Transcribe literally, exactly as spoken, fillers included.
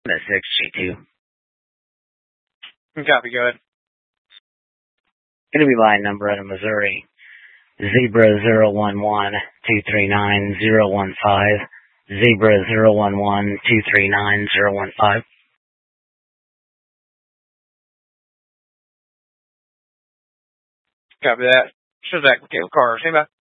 six G two. Copy, go ahead. Gonna be line number out of Missouri. Zebra zero one one two three nine zero one five. Zebra zero one one two three nine zero one five. Copy that. Shows that okay, car. Stand by.